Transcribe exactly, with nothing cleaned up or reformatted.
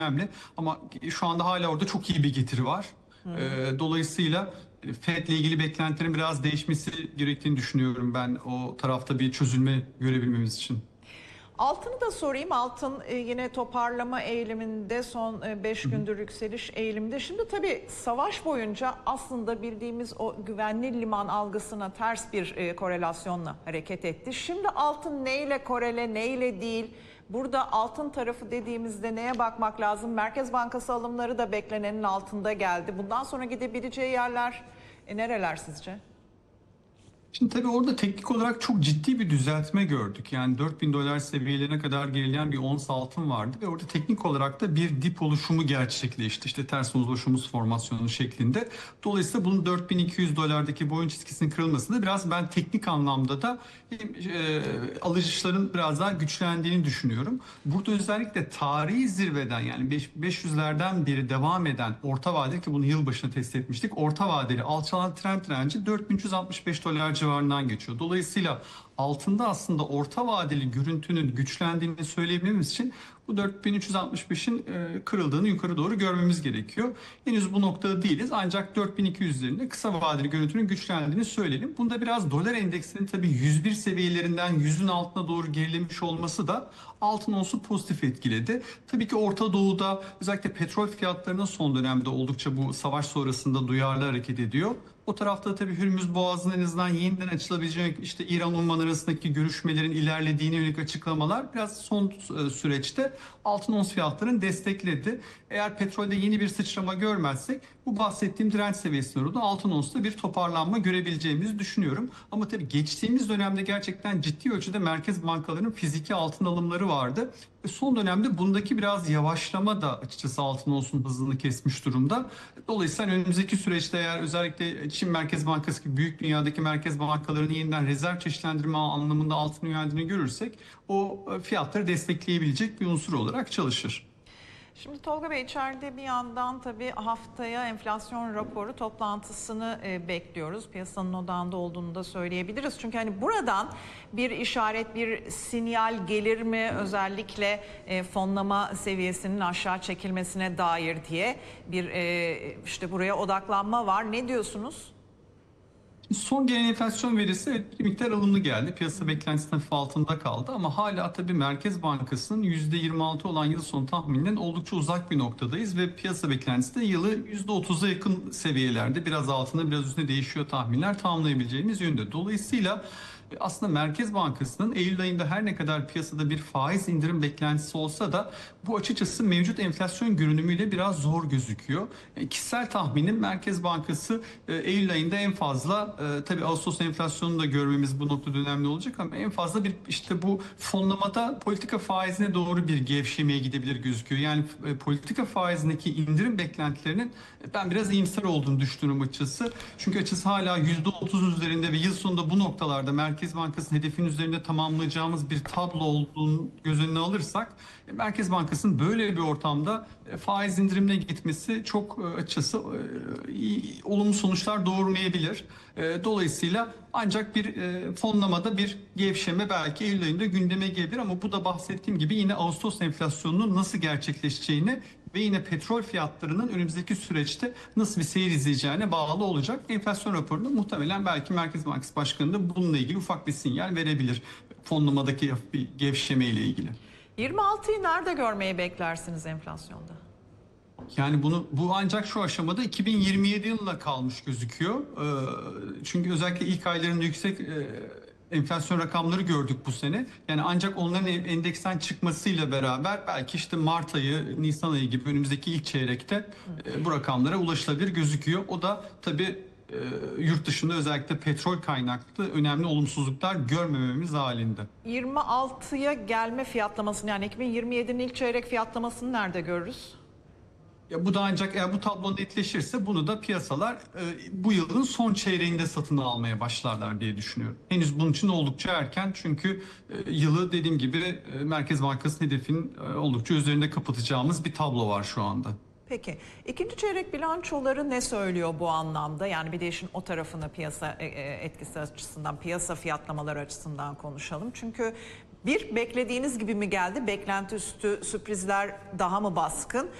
önemli. Ama şu anda hala orada çok iyi bir getiri var. Ee, dolayısıyla Fed'le ilgili beklentilerin biraz değişmesi gerektiğini düşünüyorum ben, o tarafta bir çözülme görebilmemiz için. Altını da sorayım. Altın e, yine toparlama eğiliminde, son beş gündür yükseliş eğiliminde. Şimdi tabii savaş boyunca aslında bildiğimiz o güvenli liman algısına ters bir e, korelasyonla hareket etti. Şimdi altın neyle korele, neyle değil? Burada altın tarafı dediğimizde neye bakmak lazım? Merkez Bankası alımları da beklenenin altında geldi. Bundan sonra gidebileceği yerler e, nereler sizce? Şimdi tabii orada teknik olarak çok ciddi bir düzeltme gördük. Yani dört bin dolar seviyelerine kadar gerileyen bir ons altın vardı ve orada teknik olarak da bir dip oluşumu gerçekleşti. İşte ters oluşumuz formasyonu şeklinde. Dolayısıyla bunun dört bin iki yüz dolardaki boyun çizgisinin kırılması da biraz, ben teknik anlamda da e, alıcıların biraz daha güçlendiğini düşünüyorum. Burada özellikle tarihi zirveden, yani beş yüzlerden beri devam eden orta vadeli, ki bunu yılbaşına test etmiştik, orta vadeli alçalan trend direnci dört bin üç yüz altmış beş dolar civarından geçiyor. Dolayısıyla altında aslında orta vadeli görüntünün güçlendiğini söyleyebilmemiz için bu dört bin üç yüz altmış beşin kırıldığını yukarı doğru görmemiz gerekiyor. Henüz bu noktada değiliz, ancak dört bin iki yüz üzerinde kısa vadeli görüntünün güçlendiğini söyleyelim. Bunda biraz dolar endeksinin tabii yüz bir seviyelerinden yüzün altına doğru gerilemiş olması da altın onsu pozitif etkiledi. Tabii ki Orta Doğu'da özellikle petrol fiyatlarının son dönemde oldukça bu savaş sonrasında duyarlı hareket ediyor. O tarafta tabii Hürmüz Boğazı'nın en azından yeniden açılabilecek, işte İran-Umman arasındaki görüşmelerin ilerlediğine yönelik açıklamalar biraz son süreçte altın ons fiyatlarını destekledi. Eğer petrolde yeni bir sıçrama görmezsek bu bahsettiğim direnç seviyesine doğru da altın onsta bir toparlanma görebileceğimizi düşünüyorum. Ama tabii geçtiğimiz dönemde gerçekten ciddi ölçüde merkez bankalarının fiziki altın alımları vardı. Ve son dönemde bundaki biraz yavaşlama da açıkçası altın onsun hızını kesmiş durumda. Dolayısıyla önümüzdeki süreçte eğer özellikle Çin Merkez Bankası gibi büyük dünyadaki merkez bankalarının yeniden rezerv çeşitlendirme anlamında altın yöneldiğini görürsek, o fiyatları destekleyebilecek bir unsur olarak çalışır. Şimdi Tolga Bey, içeride bir yandan tabii haftaya enflasyon raporu toplantısını e, bekliyoruz. Piyasanın odağında olduğunu da söyleyebiliriz. Çünkü hani buradan bir işaret, bir sinyal gelir mi, özellikle e, fonlama seviyesinin aşağı çekilmesine dair diye bir e, işte buraya odaklanma var. Ne diyorsunuz? Son gelen enflasyon verisi evet, bir miktar alımlı geldi. Piyasa beklentisinin hafif altında kaldı ama hala tabii Merkez Bankası'nın yüzde yirmi altı olan yıl sonu tahmininden oldukça uzak bir noktadayız ve piyasa beklentisi de yılı yüzde otuza yakın seviyelerde, biraz altında biraz üstünde değişiyor tahminler, tamamlayabileceğimiz yönde. Dolayısıyla aslında Merkez Bankası'nın Eylül ayında her ne kadar piyasada bir faiz indirim beklentisi olsa da bu açıkçası mevcut enflasyon görünümüyle biraz zor gözüküyor. E, kişisel tahminim Merkez Bankası e, Eylül ayında en fazla e, tabii Ağustos enflasyonunu da görmemiz bu noktada önemli olacak ama en fazla bir işte bu fonlamada politika faizine doğru bir gevşemeye gidebilir gözüküyor. Yani e, politika faizindeki indirim beklentilerinin e, ben biraz iyimser olduğunu düşünüyorum açıkçası. Çünkü açıkçası hala yüzde otuz üzerinde ve yıl sonunda bu noktalarda Merkez Merkez Bankası'nın hedefin üzerinde tamamlayacağımız bir tablo olduğunu göz önüne alırsak, Merkez Bankası'nın böyle bir ortamda faiz indirimine gitmesi çok açıkçası olumlu sonuçlar doğurmayabilir. Dolayısıyla ancak bir fonlamada bir gevşeme belki Eylül ayında gündeme gelebilir ama bu da bahsettiğim gibi yine Ağustos enflasyonunun nasıl gerçekleşeceğini ve yine petrol fiyatlarının önümüzdeki süreçte nasıl bir seyir izleyeceğine bağlı olacak. Enflasyon raporunda muhtemelen belki Merkez Bankası Başkanı da bununla ilgili ufak bir sinyal verebilir. Fonlamadaki bir gevşeme ile ilgili. yirmi altıyı nerede görmeyi beklersiniz enflasyonda? Yani bunu bu ancak şu aşamada iki bin yirmi yedi yılına kalmış gözüküyor. Çünkü özellikle ilk aylarında yüksek enflasyon rakamları gördük bu sene. Yani ancak onların endeksten çıkmasıyla beraber belki işte Mart ayı, Nisan ayı gibi önümüzdeki ilk çeyrekte bu rakamlara ulaşılabilir gözüküyor. O da tabii yurt dışında özellikle petrol kaynaklı önemli olumsuzluklar görmememiz halinde. yirmi altıya gelme fiyatlamasını, yani iki bin yirmi yedinin ilk çeyrek fiyatlamasını nerede görürüz? Ya bu da ancak eğer bu tablo netleşirse bunu da piyasalar e, bu yılın son çeyreğinde satın almaya başlarlar diye düşünüyorum. Henüz bunun için oldukça erken çünkü e, yılı dediğim gibi e, Merkez Bankası'nın hedefinin e, oldukça üzerinde kapatacağımız bir tablo var şu anda. Peki ikinci çeyrek bilançoları ne söylüyor bu anlamda? Yani bir de işin o tarafını, piyasa etkisi açısından, piyasa fiyatlamaları açısından konuşalım. Çünkü Bir, beklediğiniz gibi mi geldi? Beklenti üstü sürprizler daha mı baskın?